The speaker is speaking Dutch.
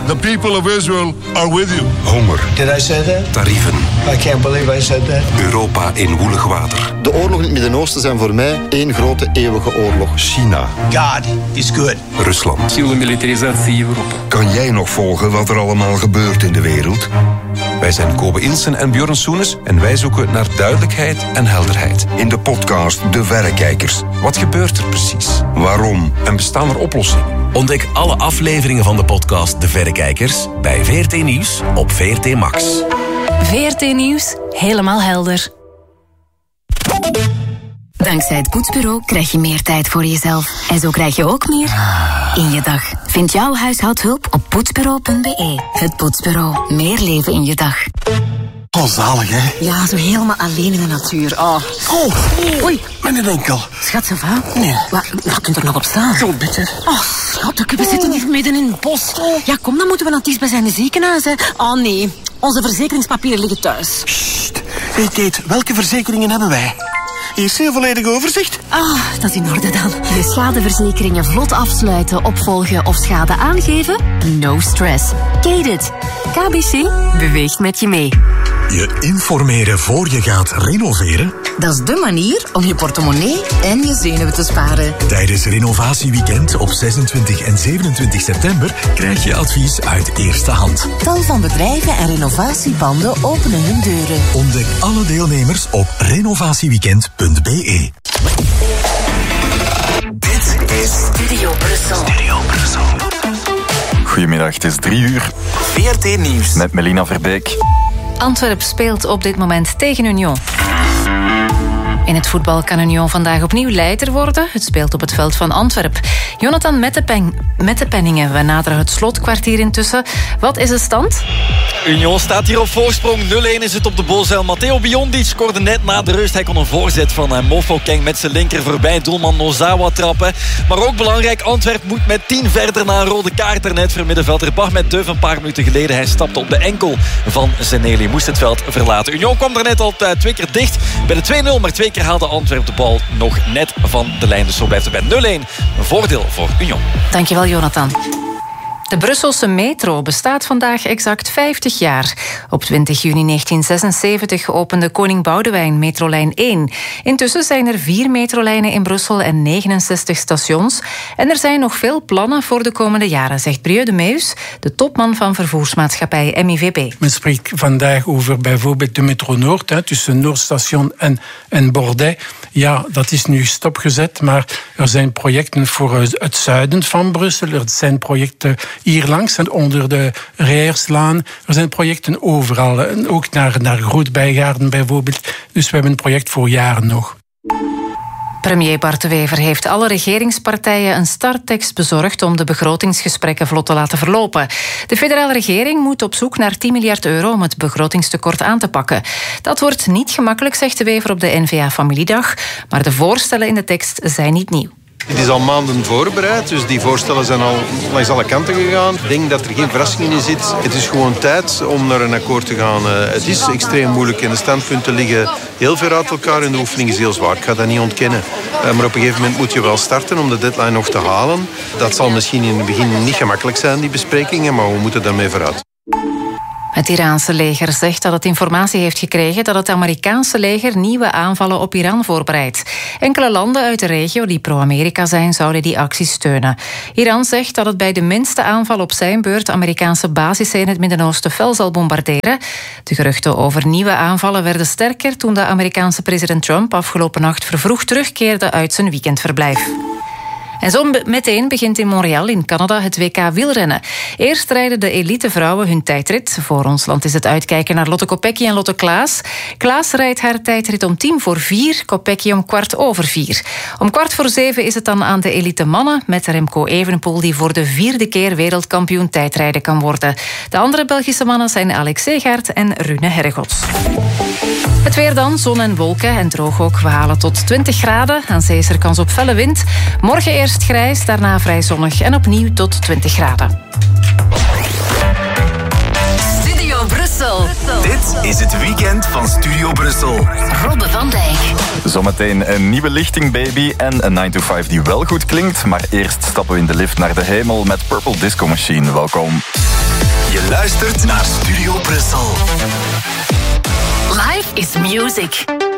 The people of Israel are with you. Honger. Did I say that? Tarieven. I can't believe I said that. Europa in woelig water. De oorlog in het Midden-Oosten zijn voor mij één grote eeuwige oorlog. China. God is good. Rusland. Militarisatie Europa. Kan jij nog volgen wat er allemaal gebeurt in de wereld? Wij zijn Kobe Ilsen en Björn Soenes en wij zoeken naar duidelijkheid en helderheid. In de podcast De Verrekijkers. Wat gebeurt er precies? Waarom? En bestaan er oplossingen? Ontdek alle afleveringen van de podcast De Verrekijkers bij VRT Nieuws op VRT Max. VRT Nieuws, helemaal helder. Dankzij het Poetsbureau krijg je meer tijd voor jezelf. En zo krijg je ook meer in je dag. Vind jouw huishoudhulp op poetsbureau.be. Het Poetsbureau. Meer leven in je dag. Oh, zalig, hè? Ja, zo helemaal alleen in de natuur. Oh. Oei, mijn enkel. Schat, ça va? Nee. Wat kunt er nog op staan? Zo'n beetje. Oh, schat, we zitten hier midden in het bos. Ja, kom, dan moeten we naar het dichtstbijzijnde ziekenhuis, hè. Oh, nee. Onze verzekeringspapieren liggen thuis. Sst. Hey, Kate, welke verzekeringen hebben wij? Eerst een volledig overzicht. Ah, dat is in orde dan. Je schadeverzekeringen vlot afsluiten, opvolgen of schade aangeven? No stress. Kate it. KBC beweegt met je mee. Je informeren voor je gaat renoveren? Dat is de manier om je portemonnee en je zenuwen te sparen. Tijdens Renovatieweekend op 26 en 27 september krijg je advies uit eerste hand. Tal van bedrijven en renovatiepanden openen hun deuren. Ontdek alle deelnemers op renovatieweekend.be. Dit is Studio Brussel. Goedemiddag, het is 3:00. VRT Nieuws. Met Melina Verbeek. Antwerp speelt op dit moment tegen Union. In het voetbal kan Union vandaag opnieuw leider worden. Het speelt op het veld van Antwerp. Jonathan met de penningen. We naderen het slotkwartier intussen. Wat is de stand? Union staat hier op voorsprong. 0-1 is het op de Bosuil. Matteo Biondi scoorde net na de rust. Hij kon een voorzet van Mofo Keng met zijn linker voorbij doelman Nozawa trappen. Maar ook belangrijk, Antwerp moet met 10 verder na een rode kaart daarnet voor middenvelder Bahmet Deuf een paar minuten geleden. Hij stapte op de enkel van Zeneli. Moest het veld verlaten. Union kwam er net al 2 keer dicht bij de 2-0. Maar 2 keer haalde Antwerp de bal nog net van de lijn. Dus zo blijft het bij 0-1. Een voordeel voor Union. Dankjewel, Jonathan. De Brusselse metro bestaat vandaag exact 50 jaar. Op 20 juni 1976 opende Koning Boudewijn metrolijn 1. Intussen zijn er 4 metrolijnen in Brussel en 69 stations. En er zijn nog veel plannen voor de komende jaren, zegt Brieux de Meus, de topman van vervoersmaatschappij MIVB. Men spreekt vandaag over bijvoorbeeld de Metro Noord, tussen Noordstation en Bordeaux. Ja, dat is nu stopgezet, maar er zijn projecten voor het zuiden van Brussel. Er zijn projecten hier langs en onder de Rijerslaan. Er zijn projecten overal. En ook naar Groot-Bijgaarden bijvoorbeeld. Dus we hebben een project voor jaren nog. Premier Bart De Wever heeft alle regeringspartijen een starttekst bezorgd om de begrotingsgesprekken vlot te laten verlopen. De federale regering moet op zoek naar 10 miljard euro om het begrotingstekort aan te pakken. Dat wordt niet gemakkelijk, zegt De Wever op de N-VA-familiedag, maar de voorstellen in de tekst zijn niet nieuw. Het is al maanden voorbereid, dus die voorstellen zijn al langs alle kanten gegaan. Ik denk dat er geen verrassing in zit. Het is gewoon tijd om naar een akkoord te gaan. Het is extreem moeilijk en de standpunten liggen heel ver uit elkaar en de oefening is heel zwaar. Ik ga dat niet ontkennen. Maar op een gegeven moment moet je wel starten om de deadline nog te halen. Dat zal misschien in het begin niet gemakkelijk zijn, die besprekingen, maar we moeten daarmee vooruit. Het Iraanse leger zegt dat het informatie heeft gekregen dat het Amerikaanse leger nieuwe aanvallen op Iran voorbereidt. Enkele landen uit de regio die pro-Amerika zijn, zouden die acties steunen. Iran zegt dat het bij de minste aanval op zijn beurt Amerikaanse basissen in het Midden-Oosten fel zal bombarderen. De geruchten over nieuwe aanvallen werden sterker toen de Amerikaanse president Trump afgelopen nacht vervroegd terugkeerde uit zijn weekendverblijf. En zo meteen begint in Montreal in Canada het WK wielrennen. Eerst rijden de elite vrouwen hun tijdrit. Voor ons land is het uitkijken naar Lotte Kopecky en Lotte Klaas. Klaas rijdt haar tijdrit om 4:10, Kopecky om 4:15. Om 6:15 is het dan aan de elite mannen met Remco Evenepoel die voor de 4e keer wereldkampioen tijdrijden kan worden. De andere Belgische mannen zijn Alex Segaert en Rune Herregots. Het weer dan, zon en wolken en droog ook. We halen tot 20 graden. Aan zee is er kans op felle wind. Morgen eerst grijs, daarna vrij zonnig en opnieuw tot 20 graden. Studio Brussel. Dit is het weekend van Studio Brussel. Robbe van Dijk. Zometeen een nieuwe lichting, baby, en een 9 to 5 die wel goed klinkt. Maar eerst stappen we in de lift naar de hemel met Purple Disco Machine. Welkom. Je luistert naar Studio Brussel. Life is music.